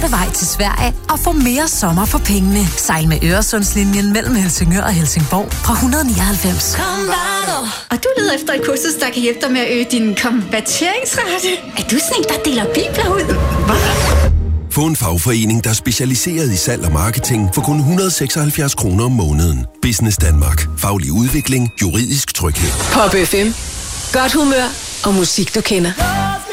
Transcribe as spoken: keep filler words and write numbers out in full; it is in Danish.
korte vej til Sverige og få mere sommer for pengene. Sejl med Øresundslinjen mellem Helsingør og Helsingborg fra et hundrede nioghalvfems. Og du leder efter et kursus, der kan hjælpe dig med at øge din konverteringsrate. Er du sådan en, der deler bibler ud? Hvad? Få en fagforening, der er specialiseret i salg og marketing for kun et hundrede og seksoghalvfjerds kroner om måneden. Business Danmark. Faglig udvikling. Juridisk tryghed. Pop F M. Godt humør og musik, du kender.